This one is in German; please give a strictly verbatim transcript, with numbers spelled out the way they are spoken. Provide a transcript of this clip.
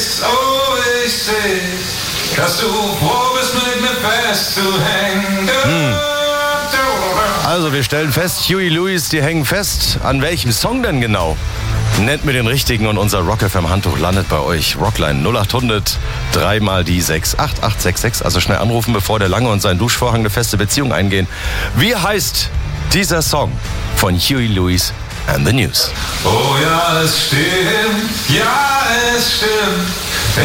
weiß, oh ich seh, dass du froh bist, mit mir festzuhängen. Hm. Also wir stellen fest, Huey Lewis, die hängen fest. An welchem Song denn genau? Nennt mir den richtigen und unser Rock F M Handtuch landet bei euch. Rockline null acht hundert, dreimal die sechs acht acht sechs sechs. Also schnell anrufen, bevor der Lange und sein Duschvorhang eine feste Beziehung eingehen. Wie heißt dieser Song von Huey Lewis and the News? Oh ja, es stimmt, ja, es stimmt.